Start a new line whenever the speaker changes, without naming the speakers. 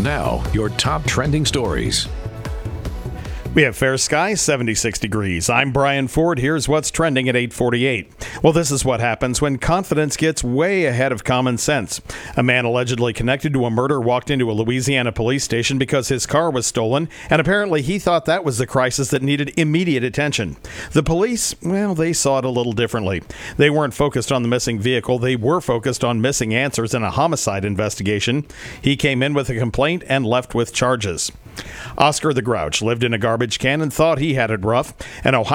Now, your top trending stories.
We have fair skies, 76 degrees. I'm Brian Ford. Here's what's trending at 8:48. Well, this is what happens when confidence gets way ahead of common sense. A man allegedly connected to a murder walked into a Louisiana police station because his car was stolen, and apparently he thought that was the crisis that needed immediate attention. The police, well, they saw it a little differently. They weren't focused on the missing vehicle. They were focused on missing answers in a homicide investigation. He came in with a complaint and left with charges. Oscar the Grouch lived in a garbage can and thought he had it rough. An Ohio